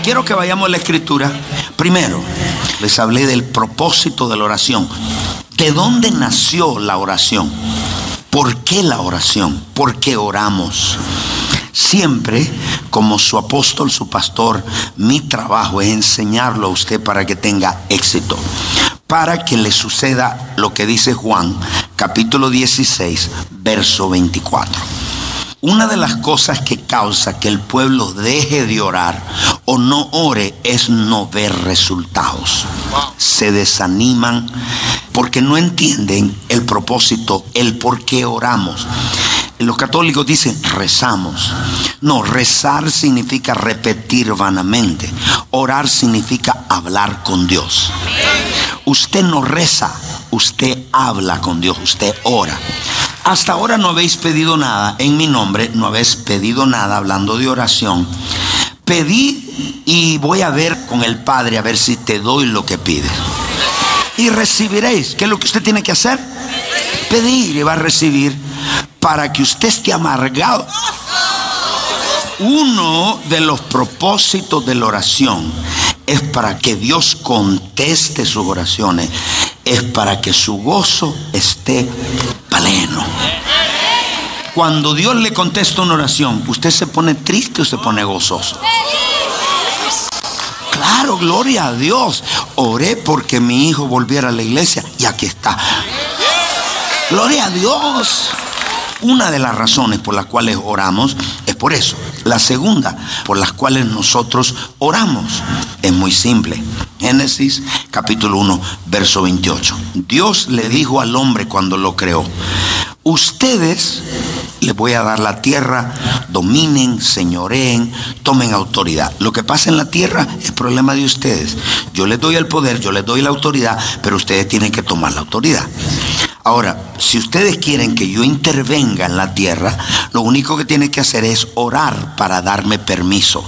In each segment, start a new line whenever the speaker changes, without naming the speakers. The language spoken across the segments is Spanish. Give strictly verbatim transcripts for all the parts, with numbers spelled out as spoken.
quiero que vayamos a la escritura. Primero, les hablé del propósito de la oración. ¿De dónde nació la oración? ¿Por qué la oración? ¿Por qué oramos? Siempre, como su apóstol, su pastor, mi trabajo es enseñarlo a usted para que tenga éxito, para que le suceda lo que dice Juan, capítulo dieciséis, verso veinticuatro. Una de las cosas que causa que el pueblo deje de orar o no ore es no ver resultados. Se desaniman porque no entienden el propósito, el por qué oramos. Los católicos dicen rezamos. No, rezar significa repetir vanamente. Orar significa hablar con Dios. Usted no reza, usted habla con Dios, usted ora. Hasta ahora no habéis pedido nada en mi nombre, no habéis pedido nada hablando de oración. Pedid y voy a ver con el Padre a ver si te doy lo que pides. Y recibiréis. ¿Qué es lo que usted tiene que hacer? Pedir y va a recibir para que usted esté amargado. Uno de los propósitos de la oración es para que Dios conteste sus oraciones. Es para que su gozo esté pleno. Cuando Dios le contesta una oración, ¿usted se pone triste o se pone gozoso? Claro, gloria a Dios. Oré porque mi hijo volviera a la iglesia y aquí está. Gloria a Dios. Una de las razones por las cuales oramos es por eso. La segunda, por las cuales nosotros oramos, es muy simple. Génesis capítulo uno, verso veintiocho. Dios le dijo al hombre cuando lo creó: ustedes les voy a dar la tierra, dominen, señoreen, tomen autoridad. Lo que pasa en la tierra es problema de ustedes. Yo les doy el poder, yo les doy la autoridad, pero ustedes tienen que tomar la autoridad. Ahora, si ustedes quieren que yo intervenga en la tierra, lo único que tienen que hacer es orar para darme permiso.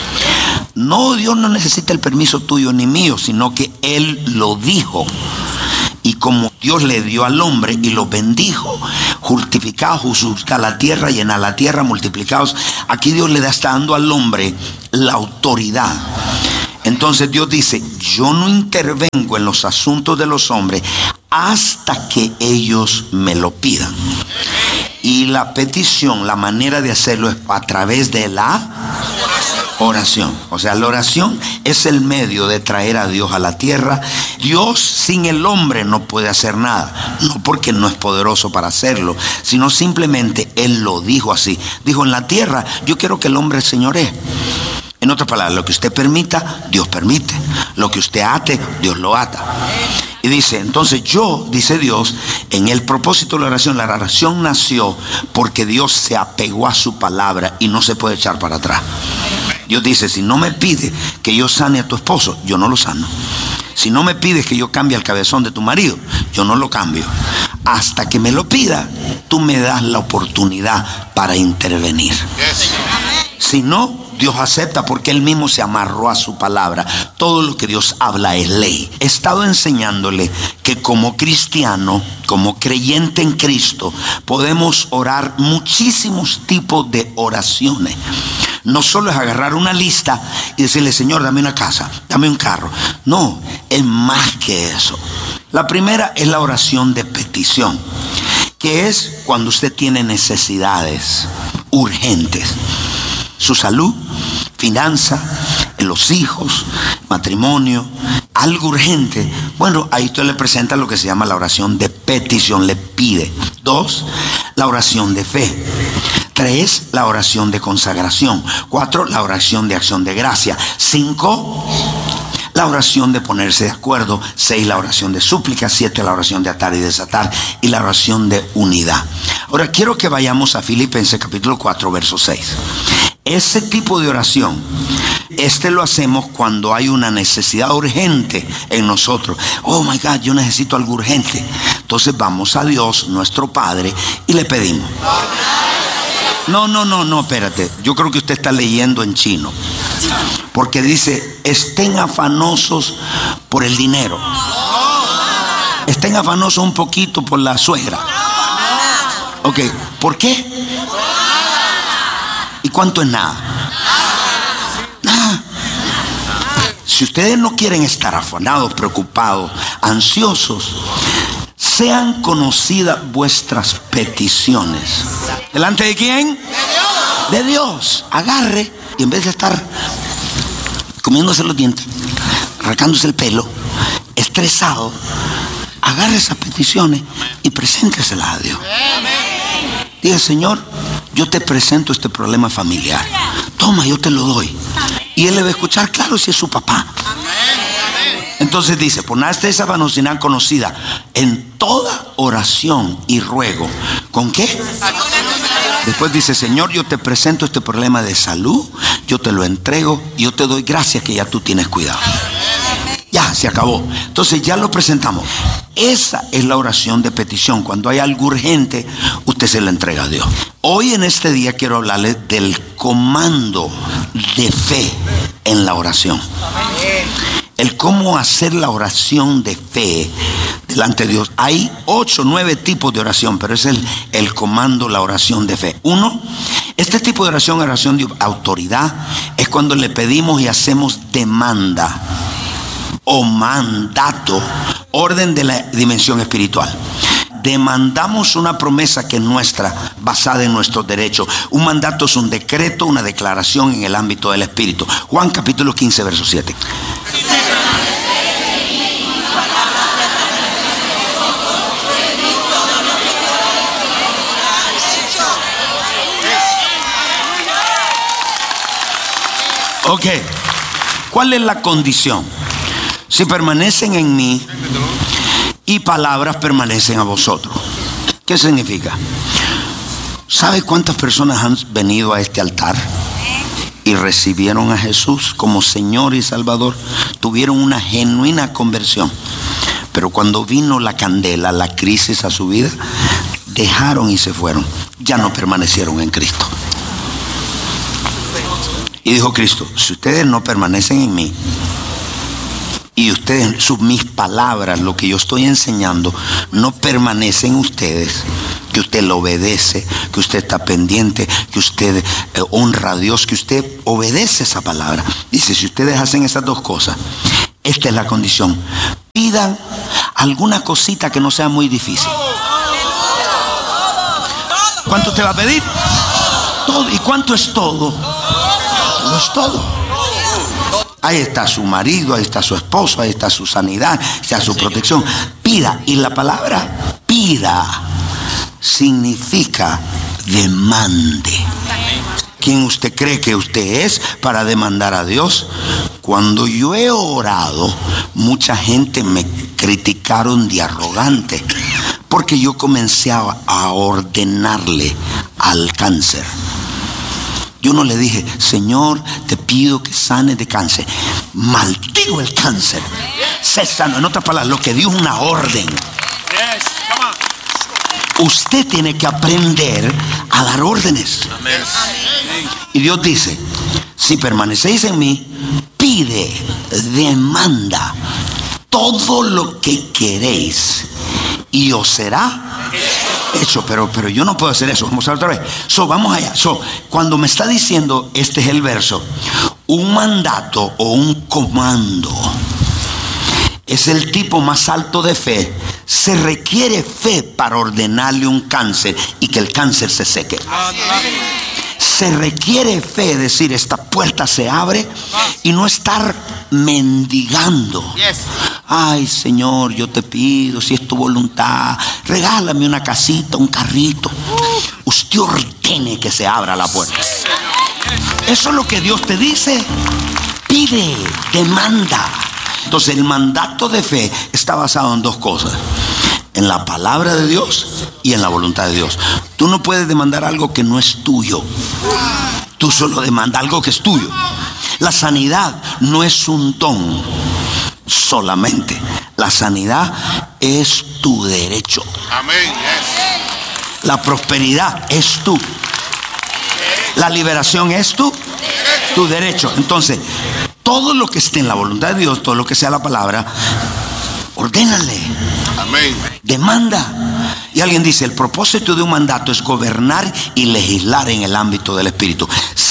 No, Dios no necesita el permiso tuyo ni mío, sino que Él lo dijo. Y como Dios le dio al hombre y lo bendijo, justificados, justifica la tierra, llena la tierra, multiplicados. Aquí Dios le da, está dando al hombre la autoridad. Entonces Dios dice: yo no intervengo en los asuntos de los hombres hasta que ellos me lo pidan. Y la petición, la manera de hacerlo es a través de la oración. O sea, la oración es el medio de traer a Dios a la tierra. Dios sin el hombre no puede hacer nada. No porque no es poderoso para hacerlo, sino simplemente Él lo dijo así. Dijo: en la tierra yo quiero que el hombre señoree. En otras palabras, lo que usted permita, Dios permite. Lo que usted ate, Dios lo ata. Y dice, entonces yo, dice Dios, en el propósito de la oración, la oración nació porque Dios se apegó a su palabra y no se puede echar para atrás. Dios dice: si no me pides que yo sane a tu esposo, yo no lo sano. Si no me pides que yo cambie el cabezón de tu marido, yo no lo cambio. Hasta que me lo pida, tú me das la oportunidad para intervenir. Si no, Dios acepta porque Él mismo se amarró a su palabra. Todo lo que Dios habla es ley. He estado enseñándole que como cristiano, como creyente en Cristo, podemos orar muchísimos tipos de oraciones. No solo es agarrar una lista y decirle: Señor, dame una casa, dame un carro. No, es más que eso. La primera es la oración de petición, que es cuando usted tiene necesidades urgentes. Su salud, finanza, los hijos, matrimonio, algo urgente. Bueno, ahí usted le presenta lo que se llama la oración de petición, le pide. Dos, la oración de fe. Tres, la oración de consagración. Cuatro, la oración de acción de gracia. Cinco, la oración de ponerse de acuerdo. Seis, la oración de súplica. Siete, la oración de atar y desatar. Y la oración de unidad. Ahora quiero que vayamos a Filipenses capítulo cuatro, verso seis. Ese tipo de oración, este lo hacemos cuando hay una necesidad urgente en nosotros. Oh my God, yo necesito algo urgente. Entonces vamos a Dios, nuestro Padre, y le pedimos. No, no, no, no, espérate. Yo creo que usted está leyendo en chino. Porque dice: estén afanosos por el dinero. Estén afanosos un poquito por la suegra. Ok, ¿por qué? ¿Y cuánto es nada? Nada. si ustedes no quieren estar afanados, preocupados, ansiosos, sean conocidas vuestras peticiones. ¿Delante de quién? De Dios. De Dios. Agarre y en vez de estar comiéndose los dientes, arrancándose el pelo, estresado, agarre esas peticiones y presénteselas a Dios. Diga: Señor, yo te presento este problema familiar. Toma, yo te lo doy. Y Él le va a escuchar, claro, si es su papá. Entonces dice: ponaste esa vanosidad conocida en toda oración y ruego. ¿Con qué? Después dice: Señor, yo te presento este problema de salud, yo te lo entrego, yo te doy gracias que ya tú tienes cuidado. Ya, se acabó. Entonces ya lo presentamos. Esa es la oración de petición. Cuando hay algo urgente, usted se lo entrega a Dios. Hoy en este día quiero hablarles del comando de fe en la oración. El cómo hacer la oración de fe delante de Dios. Hay ocho, nueve tipos de oración, pero es el, el comando, la oración de fe. Uno, este tipo de oración, oración de autoridad, es cuando le pedimos y hacemos demanda o mandato, orden de la dimensión espiritual. Demandamos una promesa que es nuestra, basada en nuestros derechos. Un mandato es un decreto, una declaración en el ámbito del espíritu. Juan capítulo quince, verso siete. Ok, ¿cuál es la condición? Si permanecen en mí y palabras permanecen a vosotros. ¿Qué significa? ¿Sabe cuántas personas han venido a este altar y recibieron a Jesús como Señor y Salvador? Tuvieron una genuina conversión, pero cuando vino la candela, la crisis a su vida, dejaron y se fueron. Ya no permanecieron en Cristo. Y dijo Cristo: si ustedes no permanecen en mí y ustedes, sus, mis palabras, lo que yo estoy enseñando, no permanecen en ustedes, que usted lo obedece, que usted está pendiente, que usted eh, honra a Dios, que usted obedece esa palabra. Dice: si ustedes hacen esas dos cosas, esta es la condición. Pidan alguna cosita que no sea muy difícil. ¿Cuánto te va a pedir? Todo. ¿Y cuánto es todo? Todo es todo. Ahí está su marido, ahí está su esposo, ahí está su sanidad, ahí está su protección. Pida. Y la palabra pida significa demande. ¿Quién usted cree que usted es para demandar a Dios? Cuando yo he orado, mucha gente me criticaron de arrogante, porque yo comencé a, a ordenarle al cáncer. Yo no le dije: Señor, te pido que sanes de cáncer. Maldigo el cáncer. Sé sano. En otras palabras, lo que dio es una orden. Usted tiene que aprender a dar órdenes. Y Dios dice: si permanecéis en mí, pide, demanda todo lo que queréis y os será hecho. Pero, pero yo no puedo hacer eso. Vamos a ver otra vez. So, vamos allá. So, cuando me está diciendo, este es el verso, un mandato o un comando es el tipo más alto de fe. Se requiere fe para ordenarle un cáncer y que el cáncer se seque. Se requiere fe, decir: esta puerta se abre, y no estar mendigando. Ay, Señor, yo te pido, si es tu voluntad, regálame una casita, un carrito. Usted ordene que se abra la puerta. Eso es lo que Dios te dice. Pide, demanda. Entonces el mandato de fe está basado en dos cosas: en la palabra de Dios y en la voluntad de Dios. Tú no puedes demandar algo que no es tuyo. Tú solo demandas algo que es tuyo. La sanidad no es un don solamente. La sanidad es tu derecho. Amén. La prosperidad es tú. La liberación es tu, tu derecho. Entonces, todo lo que esté en la voluntad de Dios, todo lo que sea la palabra, ordénale. Amén. Demanda. Y alguien dice: el propósito de un mandato es gobernar y legislar en el ámbito del espíritu.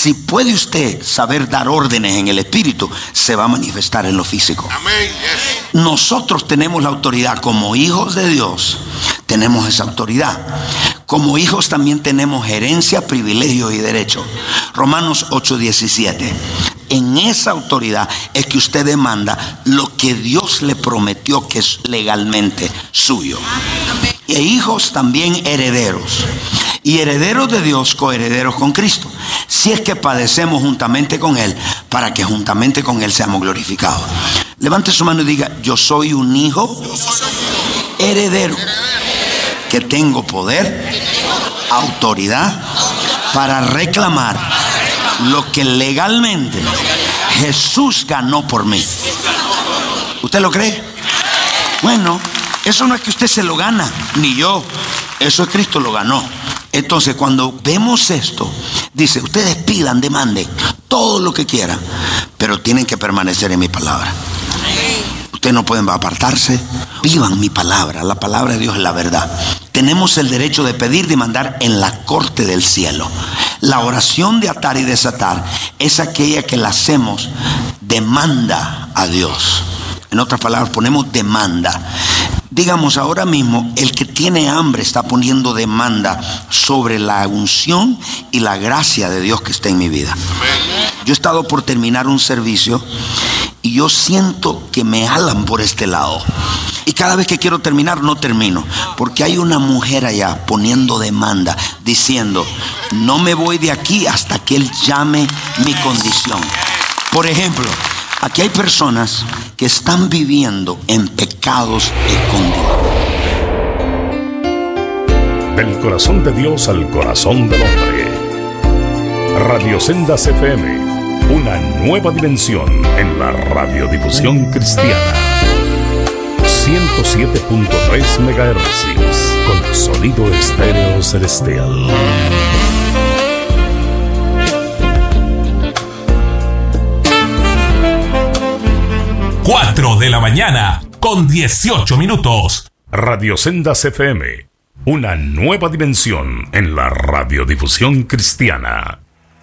si puede usted saber dar órdenes en el espíritu, se va a manifestar en lo físico.
Amén. Yes.
Nosotros tenemos la autoridad como hijos de Dios. Tenemos esa autoridad. Como hijos también tenemos herencia, privilegio y derecho. Romanos ocho diecisiete. En esa autoridad es que usted demanda lo que Dios le prometió que es legalmente suyo. E hijos también herederos. Y herederos de Dios, coherederos con Cristo. Si es que padecemos juntamente con Él, para que juntamente con Él seamos glorificados. Levante su mano y diga: yo soy un hijo heredero, que tengo poder, autoridad para reclamar lo que legalmente Jesús ganó por mí. ¿Usted lo cree? Bueno, eso no es que usted se lo gana, ni yo. Eso es Cristo lo ganó. Entonces, cuando vemos esto, dice: ustedes pidan, demanden todo lo que quieran, pero tienen que permanecer en mi palabra. Ustedes no pueden apartarse. Vivan mi palabra. La palabra de Dios es la verdad. Tenemos el derecho de pedir, de mandar en la corte del cielo. La oración de atar y desatar es aquella que la hacemos demanda a Dios. En otras palabras, ponemos demanda. Digamos, ahora mismo el que tiene hambre está poniendo demanda sobre la unción y la gracia de Dios que está en mi vida. Yo he estado por terminar un servicio y yo siento que me jalan por este lado. Y cada vez que quiero terminar, no termino, porque hay una mujer allá poniendo demanda, diciendo: no me voy de aquí hasta que Él llame mi condición. Por ejemplo, aquí hay personas que están viviendo en pecados escondidos.
Del corazón de Dios al corazón del hombre. Radio Sendas F M, una nueva dimensión en la radiodifusión cristiana. ciento siete punto tres megahercios, con sonido estéreo celestial.
cuatro de la mañana con dieciocho minutos.
Radio Sendas F M, una nueva dimensión en la radiodifusión cristiana.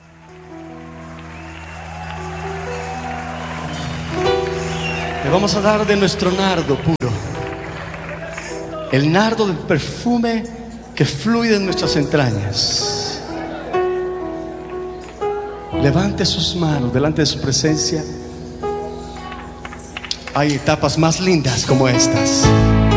Le vamos a dar de nuestro nardo puro, el nardo del perfume que fluye en nuestras entrañas. Levante sus manos delante de su presencia. Hay etapas más lindas como estas.